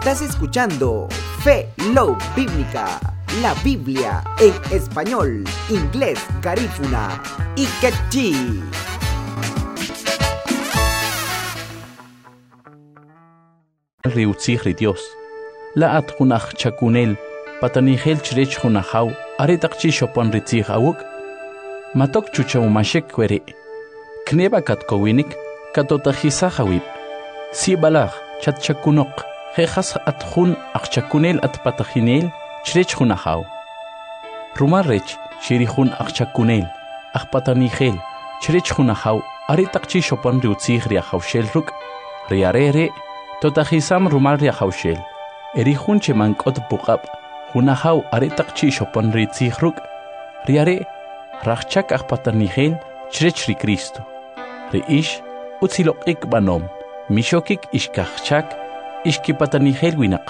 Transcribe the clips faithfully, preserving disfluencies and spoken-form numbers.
Estás escuchando Fe Love Bíblica, la Biblia en español, inglés, garífuna y quechí. Riutzig Dios, la at hunach chakunel, patanihel chrech hunahau, aretakchi chopon ritzig awuk, matok chuchaumashek kwere, kneba katkowinik, katotajisahawib, sibalach, chatchakunok, jejas at hun achchakunel at patajinel, chrech hunahau. Rumarrech, shirihun achchakunel, ach patanihel, chrech hunahau, aretakchi chopon riutzig riahaushel ruk, riarere, Totajisam rumal riahaushel, erihun chemankot buqab, hunahau aretaqchi chopon ritzihruk, riare, rachchak achpatanihel, chrechri Cristo. Reish, utzilokik banom, mishokik ishkachchak, ishkipatanihel winak.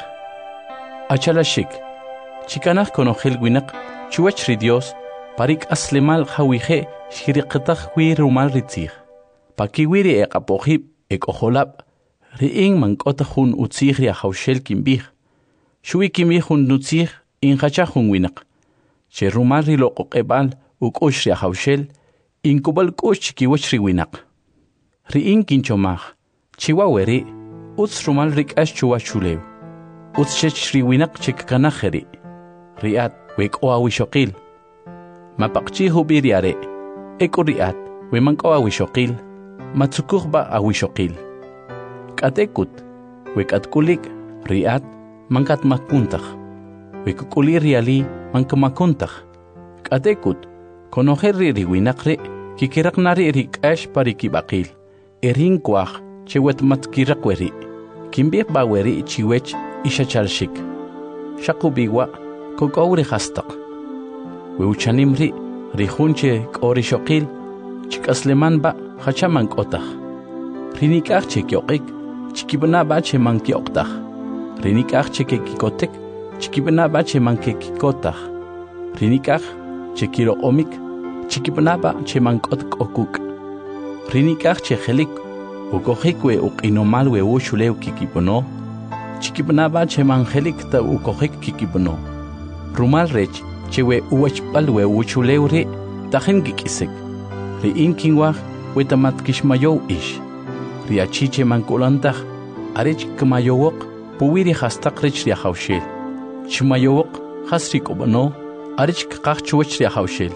Achalashik, chikanach konogel winak, chuachri Dios, parik aslemal hawije, shiriqtach wi rumal ritzih. Pakiwiri ekapohib, ekoholab, Riing mankota hun utzig riahaushel kimbih. Shui kimbih hun nutzig in hachahun winak. Che rumar riloko ebal uk osh riahaushel, in kubal kosh kiwachri winak. Riing kinchomach, chiwaweri, utz rumal rik ash chuwachulew. Utz chechri winak chik kanacheri. Riat, wek oa wishokil. Mapakchi hubiriare, eko riat, we mank oa wishokil. Matsukuch ba awishokil. Katekut, wekat kulik, riat, mankat makuntach. Wekukuli riali, mankamakuntach. Katekut, konoher riwinakre, kikirak nari rikash parikibakil. Erin kwach, chewet matkirakweri. Kimbih baweri chiwech ishachalshik. Shakubiwa, kokauri hastak. Weuchanimri, rihunche korishokil, chikasleman ba, hachamank otach. Rinikach chekyokik, Chikibana bache manki oktach. Rinikach cheke kikotek, chikibana bache manke kikotach. Rinikach chekiro omik, chikibana bache mankot okuk. Rinikach chehelik, ukohikwe ukinomalwe ushuleu kikibono. Chikibana bache manhelik ta ukohik kikibono. Rumal rech, chewe uwachpalwe ushuleu re, tahen gikisek. Ri inkinwach, wetamat kishmayow ish. Riachiche mankulantach, arech kmayowok, puwiri hastak rech riahaushel. Chmayowok, hasrik obano, arech kakchuach riahaushel.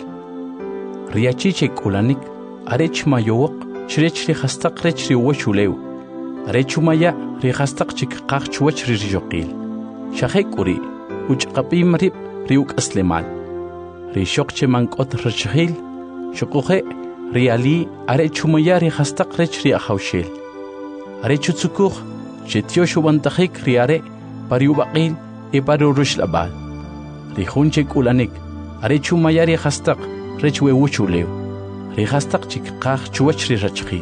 Riachiche kulanik, arech mayowok, chrech rihastak rech riwachuleu. Arechumaya rihastak chik kakchuach rijokil. Shahekuri, uchkapim rip riuk aslemal. Rishokche mankot rachhil, shokohe, riali, arechumaya rihastak rech riahaushel. Arechutsukuch, chetiosh wantahik riare, pariubakil, e parurush labal. Rihunche kulanik, arechumayari hastak, rechwe wuchuleu. Rihastak chikach chuach rirachil.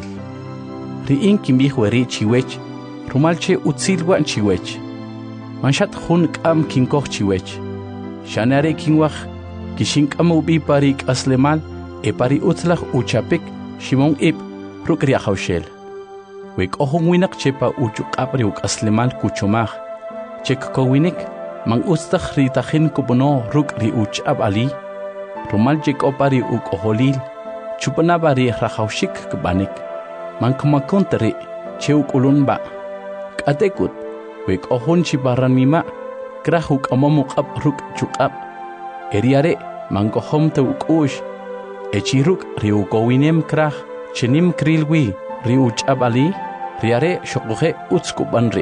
Riin kimbihweri chiwech, rumalche utsilwa chiwech. Manshat hun kam kinkoch chiwech. Shanare kinwach, kishink amubi parik aslemal, e pari utlach uchapik, shimon ib, rukriahaushel. Wek ohong winak chepa ujuk apri uk aslemal kuchomach. Chek kowinik, mang ustach ritahin kubono ruk ri uchab ali. Rumal jek opari uk oholil, chupanabari rahaushik kbanik. Mang kumakonteri, cheuk ulunba. Katekut, wek ohon chibaran mima, krahuk amamuk ab ruk chukab. Eriare, mang kohom te uk ush. Echiruk riu kowinem krah, chenim krilwi, riu uchab ali. Riare shokuhe utskubanri.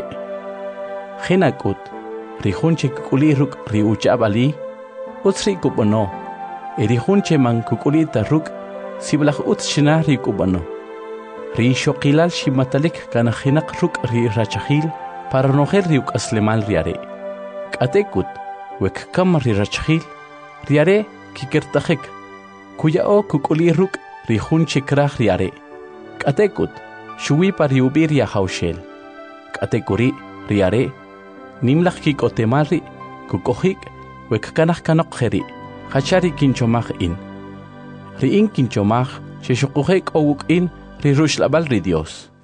Hinakut, rihunche kukuli ruk riuchab ali, utsri kubano. Erihunche man kukulita ruk, siblach utshina rikubano. Ri shokilal shimatalik kana hinak ruk ri rachahil, para noher riuk aslemal riare. Katekut, wek kam ri rachahil, riare kikertahek, kuyao kukuli ruk rihunche krah riare. Katekut, Shui pariubir riahaushel. Katekuri, riare, nimlach kikotemari, kukohik, wek kanach kanokjeri, hachari kinchomach in. Riin kinchomach, sheshokuhek owuk in, rirush labal ri Dios.